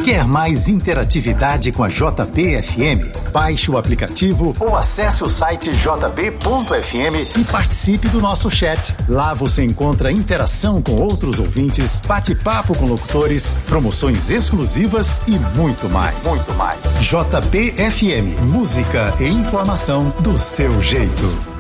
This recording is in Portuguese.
Quer mais interatividade com a JB-FM? Baixe o aplicativo ou acesse o site jb.fm e participe do nosso chat. Lá você encontra interação com outros ouvintes, bate-papo com locutores, promoções exclusivas e muito mais. JB-FM, música e informação do seu jeito.